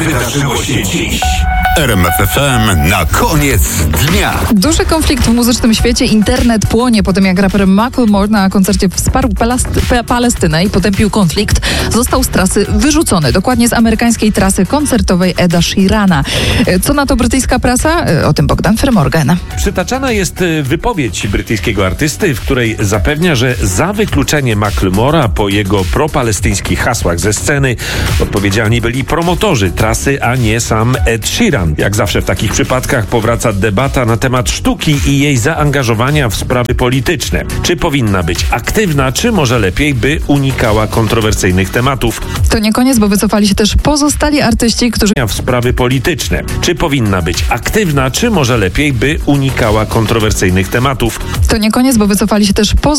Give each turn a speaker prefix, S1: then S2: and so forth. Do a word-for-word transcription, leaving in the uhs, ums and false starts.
S1: wydarzyło się dziś? R M F F M na koniec dnia.
S2: Duży konflikt w muzycznym świecie. Internet płonie po tym, jak raper Macklemore na koncercie wsparł Palasty- Palestynę i potępił konflikt. Został z trasy wyrzucony. Dokładnie z amerykańskiej trasy koncertowej Eda Sheerana. Co na to brytyjska prasa? O tym Bogdan Fermorgan.
S3: Przytaczana jest wypowiedź brytyjskiego artysty, w której zapewnia, że za wykluczenie Macklemora po jego propalestyńskich hasłach ze sceny odpowiedzialni byli promotorzy trasy, a nie sam Ed Sheeran. Jak zawsze w takich przypadkach powraca debata na temat sztuki i jej zaangażowania w sprawy polityczne. Czy powinna być aktywna, czy może lepiej, by unikała kontrowersyjnych tematów?
S2: To nie koniec, bo wycofali się też pozostali artyści, którzy
S3: W sprawy polityczne. Czy powinna być aktywna, czy może lepiej, by unikała kontrowersyjnych tematów?
S2: To nie koniec, bo wycofali się też pozostali